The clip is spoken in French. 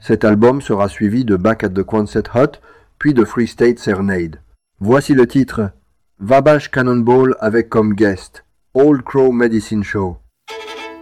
Cet album sera suivi de Back at the Quonset Hut, puis de Free State Serenade. Voici le titre Wabash Cannonball avec comme guest Old Crow Medicine Show.